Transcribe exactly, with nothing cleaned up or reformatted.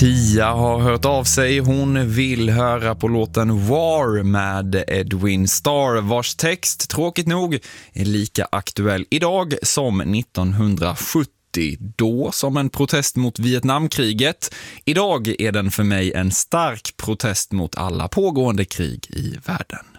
Tia har hört av sig. Hon vill höra på låten War med Edwin Starr, vars text, tråkigt nog, är lika aktuell idag som nittonhundrasjuttio, då som en protest mot Vietnamkriget. Idag är den för mig en stark protest mot alla pågående krig i världen.